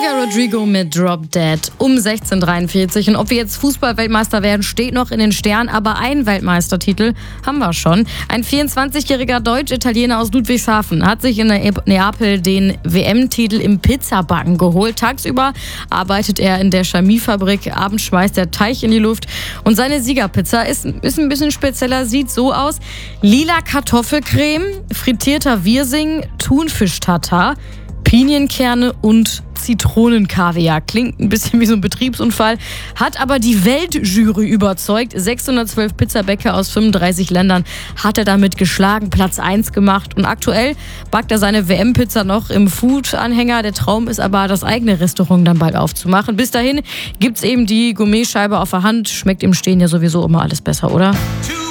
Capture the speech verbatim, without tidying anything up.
Olivia Rodrigo mit Drop Dead um sechzehn Uhr dreiundvierzig. Und ob wir jetzt Fußball-Weltmeister werden, steht noch in den Sternen. Aber einen Weltmeistertitel haben wir schon. Ein vierundzwanzigjähriger Deutsch-Italiener aus Ludwigshafen hat sich in Neapel den W M-Titel im Pizzabacken geholt. Tagsüber arbeitet er in der Chemiefabrik, abends schmeißt der Teig in die Luft. Und seine Siegerpizza ist, ist ein bisschen spezieller, sieht so aus. Lila Kartoffelcreme, frittierter Wirsing, Thunfisch-Tatar, Pinienkerne und Zitronenkaviar. Klingt ein bisschen wie so ein Betriebsunfall, hat aber die Weltjury überzeugt. sechshundertzwölf Pizzabäcker aus fünfunddreißig Ländern hat er damit geschlagen, Platz eins gemacht. Und aktuell backt er seine W M-Pizza noch im Food-Anhänger. Der Traum ist aber, das eigene Restaurant dann bald aufzumachen. Bis dahin gibt's eben die Gourmetscheibe auf der Hand. Schmeckt im Stehen ja sowieso immer alles besser, oder?